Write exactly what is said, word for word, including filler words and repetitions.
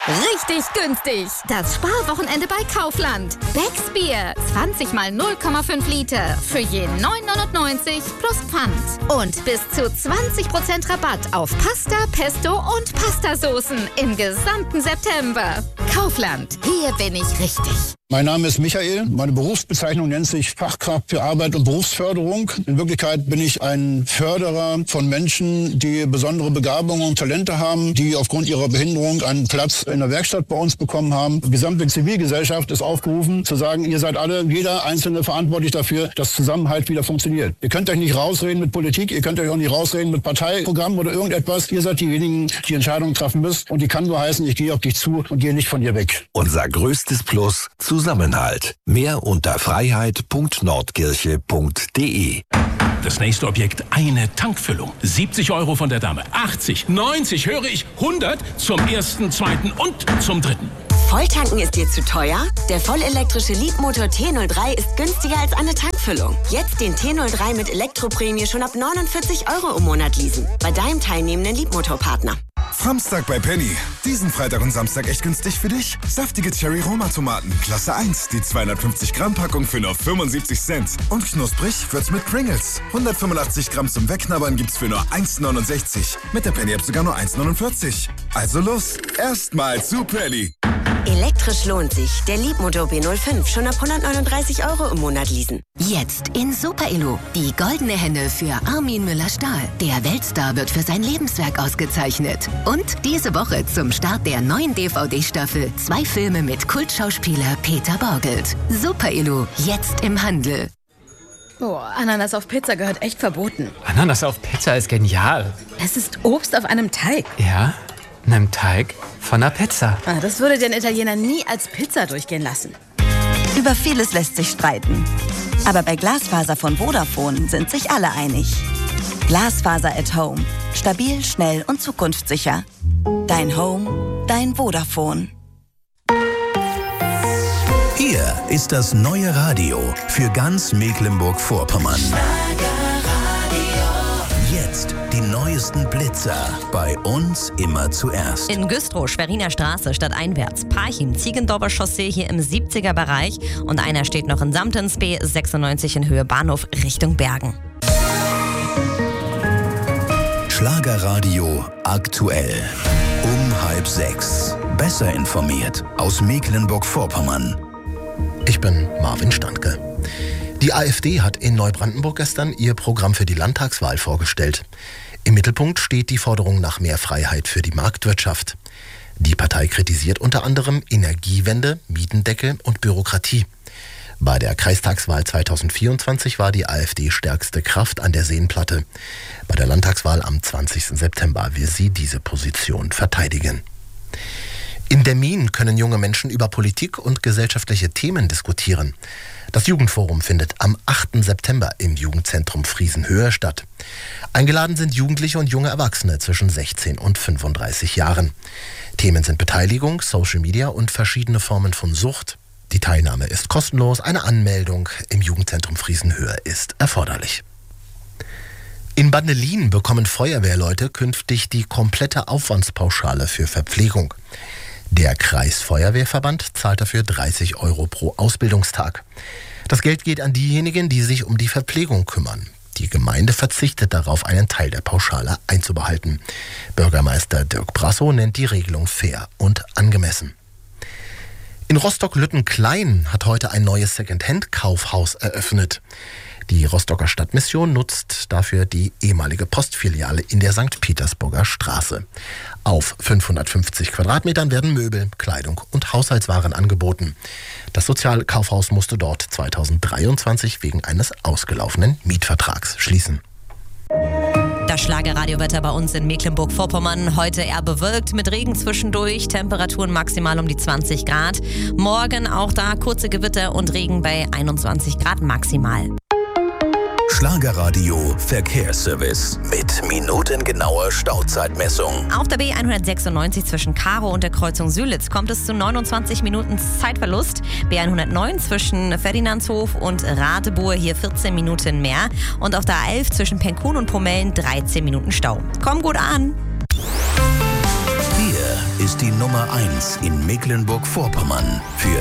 Richtig günstig. Das Sparwochenende bei Kaufland. Becks Bier. zwanzig mal null Komma fünf Liter. Für je neun neunundneunzig plus Pfand. Und bis zu zwanzig Prozent Rabatt auf Pasta, Pesto und Pastasoßen im gesamten September. Kaufland. Hier bin ich richtig. Mein Name ist Michael. Meine Berufsbezeichnung nennt sich Fachkraft für Arbeit und Berufsförderung. In Wirklichkeit bin ich ein Förderer von Menschen, die besondere Begabungen und Talente haben, die aufgrund ihrer Behinderung einen Platz in der Werkstatt bei uns bekommen haben. Die gesamte Zivilgesellschaft ist aufgerufen, zu sagen, ihr seid alle, jeder Einzelne verantwortlich dafür, dass Zusammenhalt wieder funktioniert. Ihr könnt euch nicht rausreden mit Politik, ihr könnt euch auch nicht rausreden mit Parteiprogrammen oder irgendetwas. Ihr seid diejenigen, die Entscheidungen treffen müsst. Und die kann nur heißen, ich gehe auf dich zu und gehe nicht von dir weg. Unser größtes Plus: Zusammenhalt. Mehr unter freiheit punkt nordkirche punkt de. Das nächste Objekt, eine Tankfüllung. siebzig Euro von der Dame. achtzig, neunzig, höre ich, hundert zum ersten, zweiten und zum dritten. Volltanken ist dir zu teuer? Der vollelektrische Leapmotor T null drei ist günstiger als eine Tankfüllung. Jetzt den T null drei mit Elektroprämie schon ab neunundvierzig Euro im Monat leasen. Bei deinem teilnehmenden Leapmotor-Partner. Samstag bei Penny. Diesen Freitag und Samstag echt günstig für dich? Saftige Cherry-Roma-Tomaten, Klasse eins. Die zweihundertfünfzig Gramm Packung für nur fünfundsiebzig Cent. Und knusprig wird's mit Pringles. hundertfünfundachtzig Gramm zum Wegknabbern gibt's für nur eins neunundsechzig. Mit der Penny-App sogar nur eins neunundvierzig. Also los, erstmal zu Penny. Elektrisch lohnt sich. Der Leapmotor B null fünf schon ab hundertneununddreißig Euro im Monat leasen. Jetzt in Super-Elo. Die goldene Henne für Armin Müller-Stahl. Der Weltstar wird für sein Lebenswerk ausgezeichnet. Und diese Woche zum Start der neuen D V D-Staffel zwei Filme mit Kultschauspieler Peter Borgelt. Super-Elo, jetzt im Handel. Boah, Ananas auf Pizza gehört echt verboten. Ananas auf Pizza ist genial. Es ist Obst auf einem Teig. Ja, einem Teig von einer Pizza. Ah, das würde den Italiener nie als Pizza durchgehen lassen. Über vieles lässt sich streiten. Aber bei Glasfaser von Vodafone sind sich alle einig. Glasfaser at Home. Stabil, schnell und zukunftssicher. Dein Home, dein Vodafone. Hier ist das neue Radio für ganz Mecklenburg-Vorpommern. Jetzt die neuesten Blitzer. Bei uns immer zuerst. In Güstrow, Schweriner Straße, stadteinwärts. Parchim, Ziegendorfer Chaussee hier im siebziger Bereich. Und einer steht noch in Samtens B sechsundneunzig in Höhe Bahnhof Richtung Bergen. Schlagerradio aktuell. Um halb sechs. Besser informiert aus Mecklenburg-Vorpommern. Ich bin Marvin Standke. Die AfD hat in Neubrandenburg gestern ihr Programm für die Landtagswahl vorgestellt. Im Mittelpunkt steht die Forderung nach mehr Freiheit für die Marktwirtschaft. Die Partei kritisiert unter anderem Energiewende, Mietendeckel und Bürokratie. Bei der Kreistagswahl zweitausendvierundzwanzig war die AfD stärkste Kraft an der Seenplatte. Bei der Landtagswahl am zwanzigsten September will sie diese Position verteidigen. In Demmin können junge Menschen über Politik und gesellschaftliche Themen diskutieren. Das Jugendforum findet am achten September im Jugendzentrum Friesenhöhe statt. Eingeladen sind Jugendliche und junge Erwachsene zwischen sechzehn und fünfunddreißig Jahren. Themen sind Beteiligung, Social Media und verschiedene Formen von Sucht. Die Teilnahme ist kostenlos, eine Anmeldung im Jugendzentrum Friesenhöhe ist erforderlich. In Bandelin bekommen Feuerwehrleute künftig die komplette Aufwandspauschale für Verpflegung. Der Kreisfeuerwehrverband zahlt dafür dreißig Euro pro Ausbildungstag. Das Geld geht an diejenigen, die sich um die Verpflegung kümmern. Die Gemeinde verzichtet darauf, einen Teil der Pauschale einzubehalten. Bürgermeister Dirk Brassow nennt die Regelung fair und angemessen. In Rostock-Lüttenklein hat heute ein neues Second-Hand-Kaufhaus eröffnet. Die Rostocker Stadtmission nutzt dafür die ehemalige Postfiliale in der Sankt Petersburger Straße. Auf fünfhundertfünfzig Quadratmetern werden Möbel, Kleidung und Haushaltswaren angeboten. Das Sozialkaufhaus musste dort zweitausenddreiundzwanzig wegen eines ausgelaufenen Mietvertrags schließen. Das Schlagerradiowetter bei uns in Mecklenburg-Vorpommern. Heute eher bewölkt mit Regen zwischendurch. Temperaturen maximal um die zwanzig Grad. Morgen auch da kurze Gewitter und Regen bei einundzwanzig Grad maximal. Schlagerradio Verkehrsservice mit minutengenauer Stauzeitmessung. Auf der B hundertsechsundneunzig zwischen Karow und der Kreuzung Sülitz kommt es zu neunundzwanzig Minuten Zeitverlust. B hundertneun zwischen Ferdinandshof und Radeburg hier vierzehn Minuten mehr. Und auf der A elf zwischen Penkun und Pomellen dreizehn Minuten Stau. Komm gut an! Hier ist die Nummer eins in Mecklenburg-Vorpommern für